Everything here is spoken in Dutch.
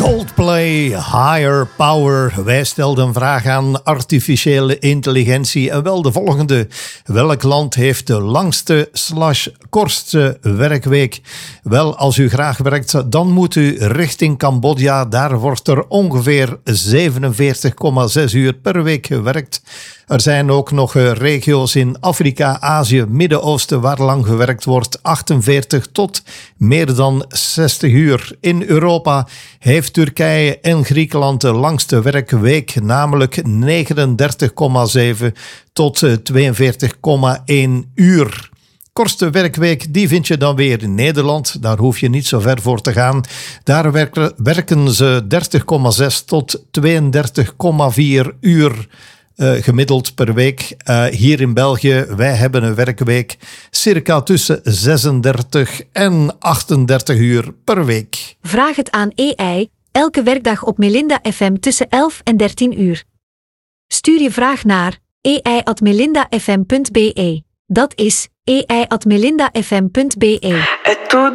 Coldplay, Higher Power. Wij stelden een vraag aan artificiële intelligentie en wel de volgende. Welk land heeft de langste / kortste werkweek? Wel, als u graag werkt, dan moet u richting Cambodja. Daar wordt er ongeveer 47,6 uur per week gewerkt. Er zijn ook nog regio's in Afrika, Azië, Midden-Oosten waar lang gewerkt wordt, 48 tot meer dan 60 uur. In Europa heeft Turkije en Griekenland de langste werkweek, namelijk 39,7 tot 42,1 uur. Kortste werkweek, die vind je dan weer in Nederland. Daar hoef je niet zo ver voor te gaan. Daar werken ze 30,6 tot 32,4 uur gemiddeld per week. Hier in België, wij hebben een werkweek circa tussen 36 en 38 uur per week. Vraag het aan AI, elke werkdag op Melinda FM tussen 11 en 13 uur. Stuur je vraag naar ai@melindafm.be. Dat is ai@melindafm.be.